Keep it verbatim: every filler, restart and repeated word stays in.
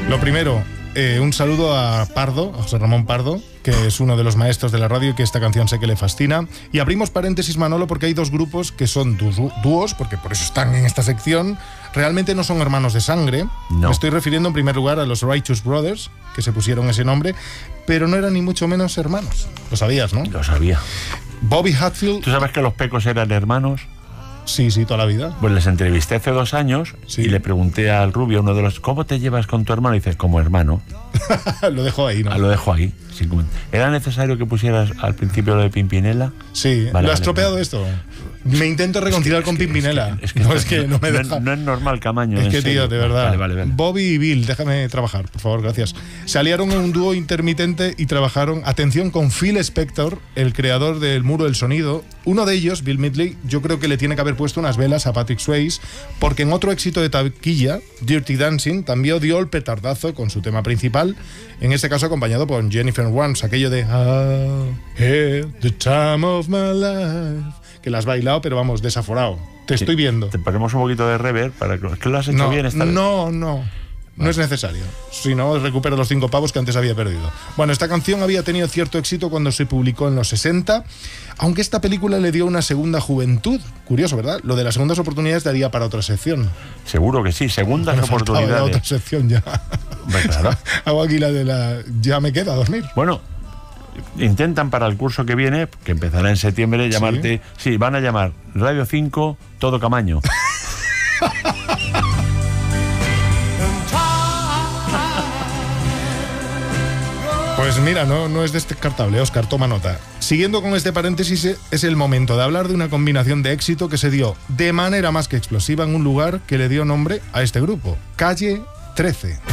Lo primero, eh, un saludo a Pardo, a José Ramón Pardo, que es uno de los maestros de la radio y que esta canción sé que le fascina. Y abrimos paréntesis, Manolo, porque hay dos grupos que son dúos, dúos, porque por eso están en esta sección. Realmente no son hermanos de sangre. No. Me estoy refiriendo en primer lugar a los Righteous Brothers, que se pusieron ese nombre, pero no eran ni mucho menos hermanos. Lo sabías, ¿no? Lo sabía. Bobby Hatfield... ¿Tú sabes que los Pecos eran hermanos? Sí, sí, toda la vida. Pues les entrevisté hace dos años sí. y le pregunté al Rubio, uno de los, ¿cómo te llevas con tu hermano? Y dice, como hermano. Lo dejo ahí, ¿no? Ah, lo dejo ahí. Sí. ¿Era necesario que pusieras al principio lo de Pimpinela? Sí. Vale, ¿Lo has vale, tropeado vale. esto? Me intento reconciliar es que, con es que, Pimpinela. Es que, es que no, es que no me no, deja. No es normal, Camaño. Es que, serio. tío, de verdad. Vale, vale, vale. Bobby y Bill, déjame trabajar, por favor, gracias. Se aliaron en un dúo intermitente y trabajaron, atención, con Phil Spector, el creador del Muro del Sonido. Uno de ellos, Bill Medley, yo creo que le tiene que haber puesto unas velas a Patrick Swayze, porque en otro éxito de taquilla, Dirty Dancing, también dio el petardazo con su tema principal, en este caso acompañado por Jennifer Warnes, aquello de I had the time of my life, que la has bailado, pero vamos, desaforado. Te Sí, estoy viendo. Te ponemos un poquito de reverb para que, que lo has hecho No, bien esta vez. no, no. No Vale. es necesario. Si no, recupero los cinco pavos que antes había perdido. Bueno, esta canción había tenido cierto éxito cuando se publicó en los sesenta, aunque esta película le dio una segunda juventud. Curioso, ¿verdad? Lo de las segundas oportunidades daría para otra sección. Seguro que sí, segundas Me faltaba oportunidades. la otra sección ya. Hombre, claro. Hago aquí la de la... Ya me queda a dormir. Bueno, intentan para el curso que viene, que empezará en septiembre, llamarte... Sí, sí van a llamar Radio cinco Todo Camaño. Pues mira, no, no es descartable, Óscar, toma nota. Siguiendo con este paréntesis, es el momento de hablar de una combinación de éxito que se dio de manera más que explosiva en un lugar que le dio nombre a este grupo, Calle trece.